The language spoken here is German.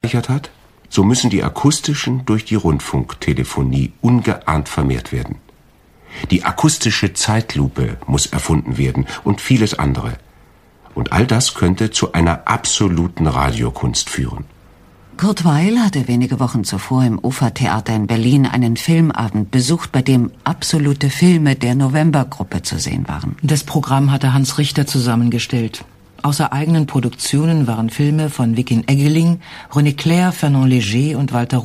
hat, so müssen die akustischen durch die Rundfunktelefonie ungeahnt vermehrt werden. Die akustische Zeitlupe muss erfunden werden und vieles andere. Und all das könnte zu einer absoluten Radiokunst führen. Kurt Weill hatte wenige Wochen zuvor im Ufertheater in Berlin einen Filmabend besucht, bei dem absolute Filme der Novembergruppe zu sehen waren. Das Programm hatte Hans Richter zusammengestellt. Außer eigenen Produktionen waren Filme von Vikin Eggeling, René Clair, Fernand Léger und Walter